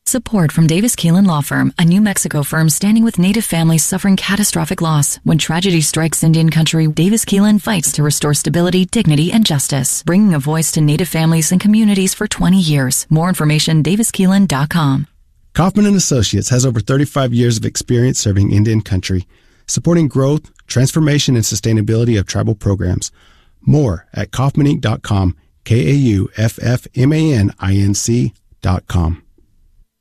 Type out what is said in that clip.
Support from Davis Keelan Law Firm, a New Mexico firm standing with Native families suffering catastrophic loss. When tragedy strikes Indian country, Davis Keelan fights to restore stability, dignity, and justice, bringing a voice to Native families and communities for 20 years. More information, daviskeelan.com. Kaufman & Associates has over 35 years of experience serving Indian country, supporting growth, transformation, and sustainability of tribal programs. More at kaufmaninc.com, KAUFFMANINC.com.